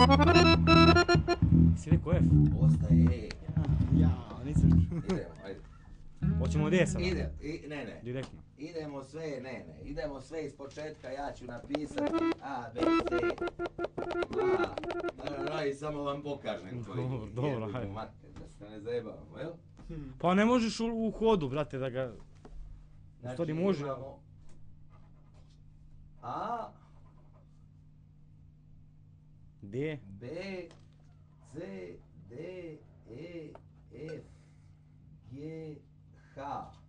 Si rekao F? Ostaje E. Nisam. Idemo, ajde. Hoćemo od E sada? Ne. Direktno. Idemo sve iz početka, ja ću napisati A, B, C, A, i samo vam pokažem koji je. Dobro, hajde. Da se ne zajebavamo, jel? Pa ne možeš u hodu, brate, da ga... Znači stvari može. imamo A, D. B, C, D, E, F, G, H.